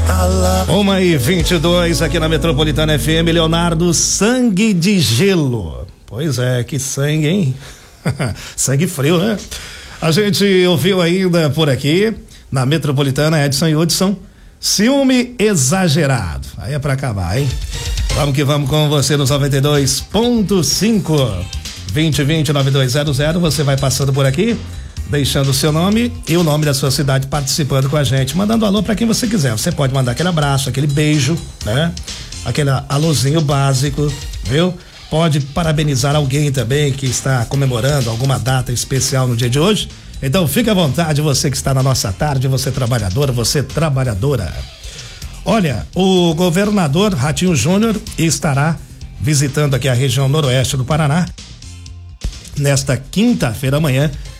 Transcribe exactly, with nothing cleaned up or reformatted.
Uma e vinte e dois aqui na Metropolitana F M. Leonardo, sangue de gelo. Pois é, que sangue, hein? Sangue frio, né? A gente ouviu ainda por aqui na Metropolitana, Edson e Hudson, ciúme exagerado. Aí é pra acabar, hein? Vamos que vamos com você nos noventa e dois ponto cinco. vinte vinte nove dois zero zero. Você vai passando por aqui, deixando o seu nome e o nome da sua cidade, participando com a gente, mandando alô para quem você quiser. Você pode mandar aquele abraço, aquele beijo, né? Aquele alôzinho básico, viu? Pode parabenizar alguém também que está comemorando alguma data especial no dia de hoje. Então fique à vontade, você que está na nossa tarde, você trabalhadora, você trabalhadora. Olha, o governador Ratinho Júnior estará visitando aqui a região noroeste do Paraná nesta quinta-feira amanhã,